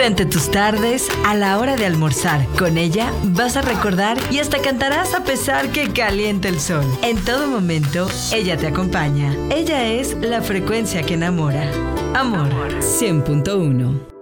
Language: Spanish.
Durante tus tardes, a la hora de almorzar, con ella vas a recordar y hasta cantarás a pesar que caliente el sol. En todo momento, ella te acompaña. Ella es la frecuencia que enamora. Amor 100.1.